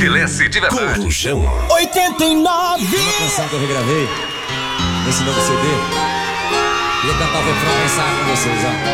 envelhece de verdade. Corujão 89. Uma canção que eu regravei nesse novo CD. Ia cantar o refrão e ensaiar com vocês, ó.